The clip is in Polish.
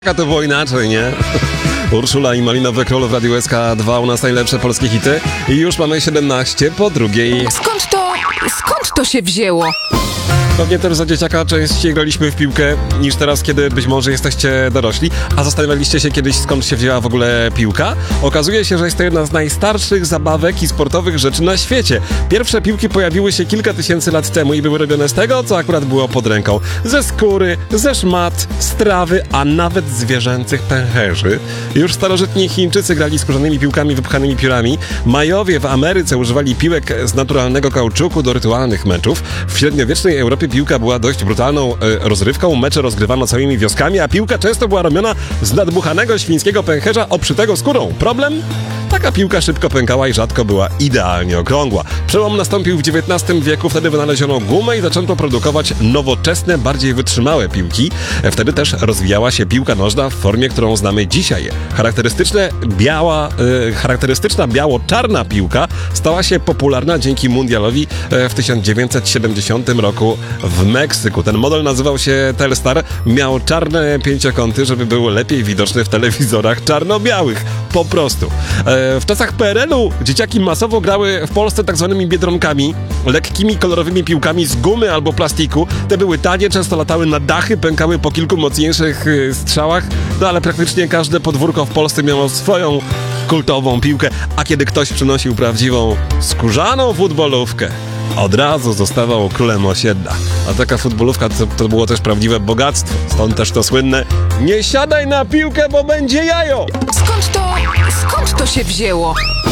A to było inaczej, nie? Urszula i Malinowy Król w Radiu SK2, u nas najlepsze polskie hity. I już mamy 17 po drugiej. Skąd to się wzięło? Pewnie też za dzieciaka częściej graliśmy w piłkę niż teraz, kiedy być może jesteście dorośli. A zastanawialiście się kiedyś, skąd się wzięła w ogóle piłka? Okazuje się, że jest to jedna z najstarszych zabawek i sportowych rzeczy na świecie. Pierwsze piłki pojawiły się kilka tysięcy lat temu i były robione z tego, co akurat było pod ręką. Ze skóry, ze szmat, z trawy, a nawet zwierzęcych pęcherzy. Już starożytni Chińczycy grali skórzanymi piłkami wypchanymi piórami. Majowie w Ameryce używali piłek z naturalnego kauczuku do rytualnych meczów. W średniowiecznej Europie piłka była dość brutalną rozrywką, mecze rozgrywano całymi wioskami, a piłka często była robiona z nadmuchanego świńskiego pęcherza obszytego skórą. Problem? Taka piłka szybko pękała i rzadko była idealnie okrągła. Przełom nastąpił w XIX wieku, wtedy wynaleziono gumę i zaczęto produkować nowoczesne, bardziej wytrzymałe piłki. Wtedy też rozwijała się piłka nożna w formie, którą znamy dzisiaj. Charakterystyczna biało-czarna piłka stała się popularna dzięki mundialowi w 1970 roku w Meksyku. Ten model nazywał się Telstar, miał czarne pięciokąty, żeby był lepiej widoczny w telewizorach czarno-białych. Po prostu. W czasach PRL-u dzieciaki masowo grały w Polsce tak zwanymi biedronkami, lekkimi, kolorowymi piłkami z gumy albo plastiku. Te były tanie, często latały na dachy, pękały po kilku mocniejszych strzałach, no ale praktycznie każde podwórko w Polsce miało swoją kultową piłkę, a kiedy ktoś przynosił prawdziwą skórzaną futbolówkę, od razu zostawał królem osiedla. A taka futbolówka to było też prawdziwe bogactwo. Stąd też to słynne: nie siadaj na piłkę, bo będzie jajo! Skąd to się wzięło?